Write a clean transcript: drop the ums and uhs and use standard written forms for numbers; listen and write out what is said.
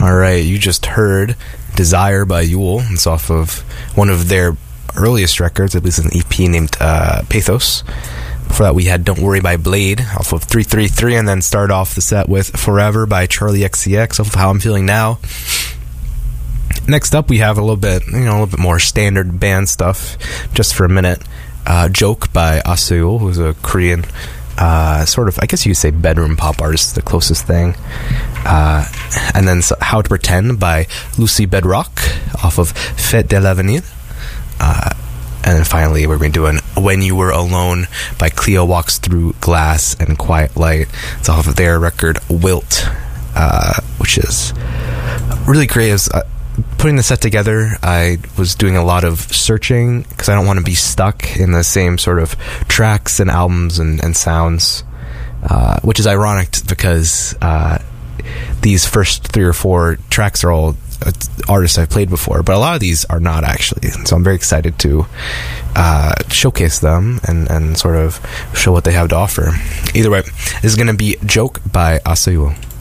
Alright, you just heard Desire by Yule. It's off of one of their earliest records, at least an EP named Pathos. Before that we had Don't Worry by Blade off of 333, and then started off the set with Forever by Charlie XCX off of How I'm Feeling Now. Next up we have a little bit more standard band stuff, just for a minute. Joke by Aseul, who's a Korean sort of, I guess you could say, bedroom pop artist, the closest thing. And then How to Pretend by Lucy Bedrock off of Fête de l'Avenir. And then finally we're going to be doing When You Were Alone by Cleo Walks Through Glass and Quiet Light. It's off of their record Wilt, which is really great. Putting the set together, I was doing a lot of searching because I don't want to be stuck in the same sort of tracks and albums and sounds, which is ironic because these first 3 or 4 tracks are all artists I've played before, but a lot of these are not actually. So I'm very excited to showcase them and sort of show what they have to offer. Either way, this is going to be Joke by Aseul.